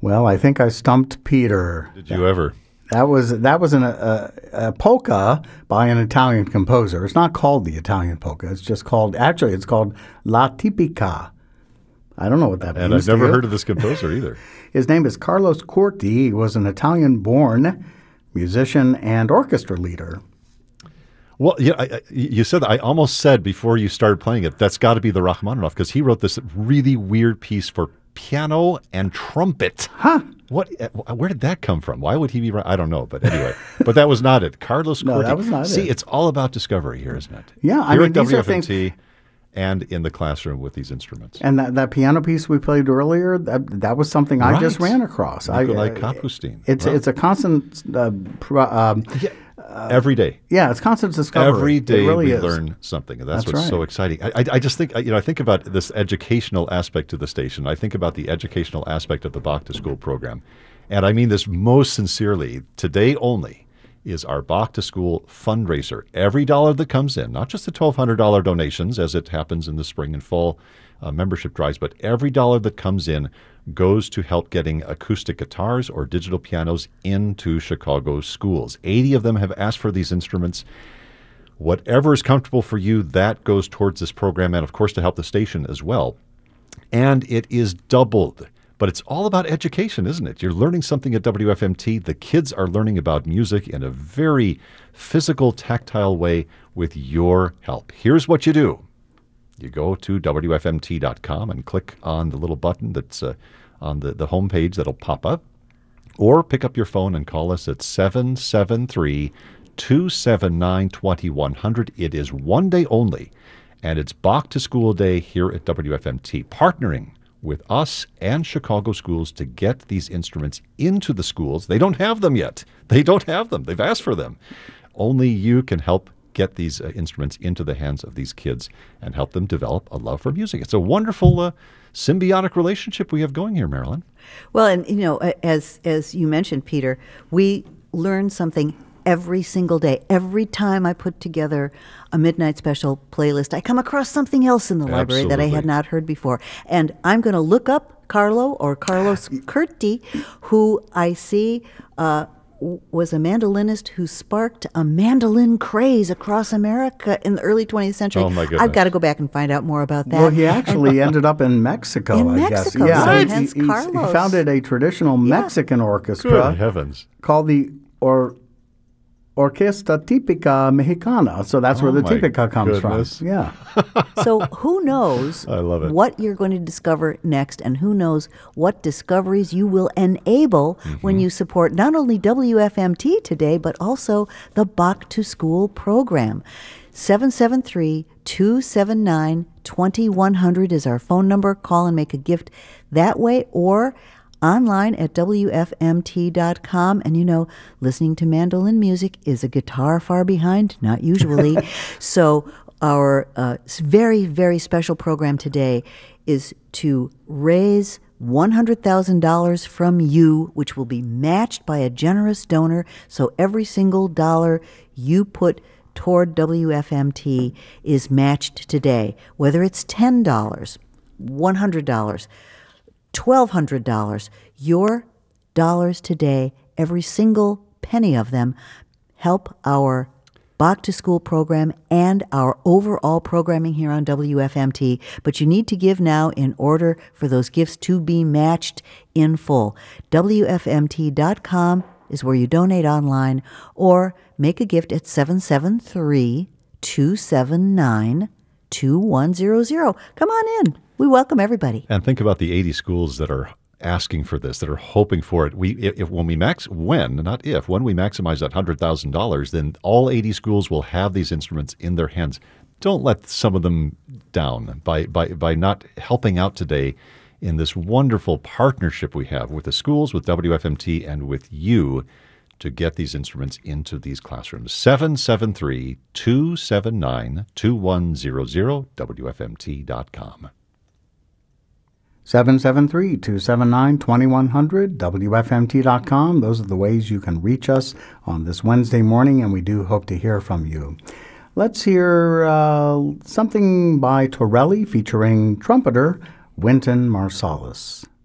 Well, I think I stumped Peter. Did you ever? That was a polka by an Italian composer. It's not called the Italian polka. It's just called, actually, it's called La Tipica. I don't know what that means. And I've never heard of this composer either. His name is Carlos Corti. He was an Italian-born musician and orchestra leader. Well, yeah, you said that. I almost said before you started playing it, that's got to be the Rachmaninoff, because he wrote this really weird piece for piano and trumpet. Huh. Where did that come from? Why would he be? I don't know, but anyway. But that was not it. Carlos Corti. No, that was not it. See, it's all about discovery here, isn't it? Yeah, here mean, at these are WFMT things. And in the classroom with these instruments. And that piano piece we played earlier, that was something I just ran across. Nikolai Kapustin. It's a constant every day. Yeah, it's constant discovery. Every day really we is. learn something, and that's what's right. so exciting. I just think, I think about this educational aspect to the station. I think about the educational aspect of the Bach to School program. And I mean this most sincerely. Today only is our Bach to School fundraiser. Every dollar that comes in, not just the $1,200 donations as it happens in the spring and fall membership drives, but every dollar that comes in goes to help getting acoustic guitars or digital pianos into Chicago schools. 80 of them have asked for these instruments. Whatever is comfortable for you, that goes towards this program, and of course to help the station as well. And it is doubled. But it's all about education, isn't it? You're learning something at WFMT. The kids are learning about music in a very physical, tactile way with your help. Here's what you do. You go to WFMT.com and click on the little button that's on the homepage that'll pop up. Or pick up your phone and call us at 773-279-2100. It is one day only, and it's Bach to School Day here at WFMT, partnering with us and Chicago schools to get these instruments into the schools. They don't have them yet. They don't have them. They've asked for them. Only you can help get these instruments into the hands of these kids and help them develop a love for music. It's a wonderful symbiotic relationship we have going here, Marilyn. Well, and as you mentioned, Peter, we learn something every single day. Every time I put together a Midnight Special playlist, I come across something else in the library that I had not heard before. And I'm going to look up Carlos Corti, who I see was a mandolinist who sparked a mandolin craze across America in the early 20th century. Oh, my goodness. I've got to go back and find out more about that. Well, he actually ended up in Mexico, I guess. Yeah, he founded a traditional Mexican orchestra Good heavens. called the Orquesta Típica Mexicana. So that's where the típica comes from. Yeah. So who knows I love it. what you're going to discover next, and who knows what discoveries you will enable when you support not only WFMT today, but also the Bach to School program. 773-279-2100 is our phone number. Call and make a gift that way, or online at WFMT.com. And listening to mandolin music is a guitar far behind, not usually. So our very, very special program today is to raise $100,000 from you, which will be matched by a generous donor. So every single dollar you put toward WFMT is matched today, whether it's $10, $100, $1,200, your dollars today, every single penny of them, help our Bach to School program and our overall programming here on WFMT. But you need to give now in order for those gifts to be matched in full. WFMT.com is where you donate online, or make a gift at 773-279-2100. Come on in. We welcome everybody. And think about the 80 schools that are asking for this, that are hoping for it. When we maximize that $100,000, then all 80 schools will have these instruments in their hands. Don't let some of them down by not helping out today in this wonderful partnership we have with the schools, with WFMT, and with you to get these instruments into these classrooms. 773-279-2100, WFMT.com. 773-279-2100, WFMT.com. Those are the ways you can reach us on this Wednesday morning, and we do hope to hear from you. Let's hear something by Torelli featuring trumpeter Wynton Marsalis.